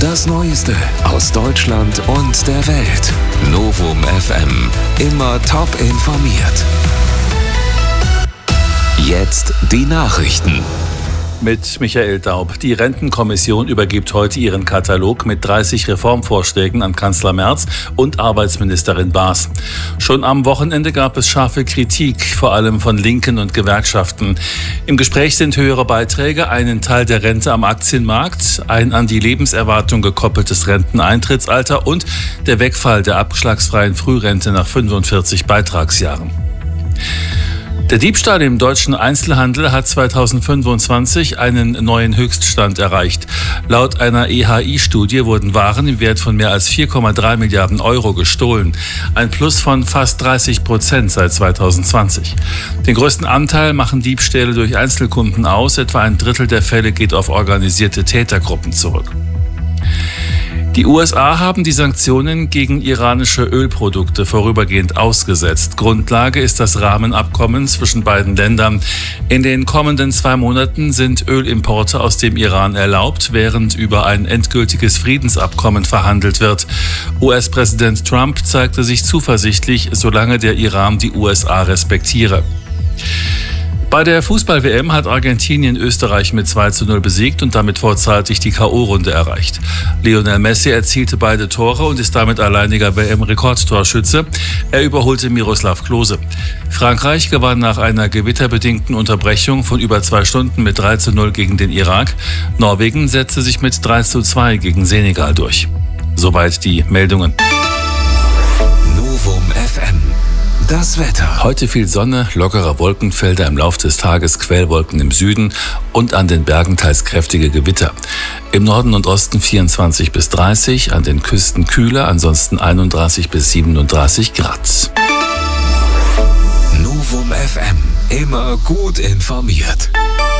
Das Neueste aus Deutschland und der Welt. Novum FM. Immer top informiert. Jetzt die Nachrichten. Mit Michael Daub. Die Rentenkommission übergibt heute ihren Katalog mit 30 Reformvorschlägen an Kanzler Merz und Arbeitsministerin Baas. Schon am Wochenende gab es scharfe Kritik, vor allem von Linken und Gewerkschaften. Im Gespräch sind höhere Beiträge, einen Teil der Rente am Aktienmarkt, ein an die Lebenserwartung gekoppeltes Renteneintrittsalter und der Wegfall der abschlagsfreien Frührente nach 45 Beitragsjahren. Der Diebstahl im deutschen Einzelhandel hat 2025 einen neuen Höchststand erreicht. Laut einer EHI-Studie wurden Waren im Wert von mehr als 4,3 Milliarden Euro gestohlen. Ein Plus von fast 30% seit 2020. Den größten Anteil machen Diebstähle durch Einzelkunden aus. Etwa ein Drittel der Fälle geht auf organisierte Tätergruppen zurück. Die USA haben die Sanktionen gegen iranische Ölprodukte vorübergehend ausgesetzt. Grundlage ist das Rahmenabkommen zwischen beiden Ländern. In den kommenden 2 Monaten sind Ölimporte aus dem Iran erlaubt, während über ein endgültiges Friedensabkommen verhandelt wird. US-Präsident Trump zeigte sich zuversichtlich, solange der Iran die USA respektiere. Bei der Fußball-WM hat Argentinien Österreich mit 2:0 besiegt und damit vorzeitig die K.O.-Runde erreicht. Lionel Messi erzielte beide Tore und ist damit alleiniger WM-Rekordtorschütze. Er überholte Miroslav Klose. Frankreich gewann nach einer gewitterbedingten Unterbrechung von über 2 Stunden mit 3:0 gegen den Irak. Norwegen setzte sich mit 3:2 gegen Senegal durch. Soweit die Meldungen. Novum FM. Das Wetter. Heute viel Sonne, lockere Wolkenfelder im Lauf des Tages, Quellwolken im Süden und an den Bergen teils kräftige Gewitter. Im Norden und Osten 24 bis 30, an den Küsten kühler, ansonsten 31 bis 37 Grad. Novum FM. Immer gut informiert.